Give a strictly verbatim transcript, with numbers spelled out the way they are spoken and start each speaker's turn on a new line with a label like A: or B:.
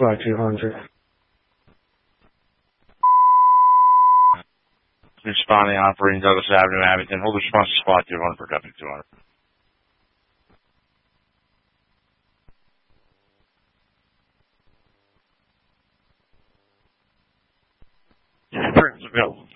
A: Squad two hundred.
B: Responding, operating Douglas Avenue, Abington. Hold response to Squad two hundred for W two hundred. Available.